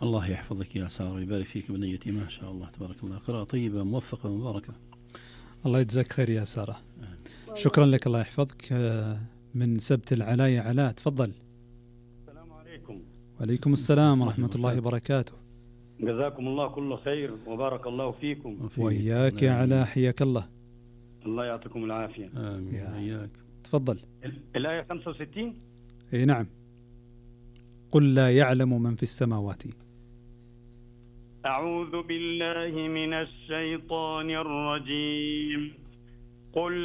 الله يحفظك يا سارة ويبارك فيك بنيتي، ما شاء الله تبارك الله، قراءة طيبة موفقة ومباركة. الله يجزاك خير يا سارة. شكرا لك، الله يحفظك. من سبت العلاء يا علاء، تفضل. السلام عليكم. وعليكم السلام ورحمة الله وبركاته. جزاكم الله كل خير وبارك الله فيكم. وإياك يا علاء، حياك الله. الله يعطيكم العافية. آمين. وإياك. تفضل. الآية 65. اي نعم. قل لا يعلم من في السماوات. أعوذ بالله من الشيطان الرجيم. قل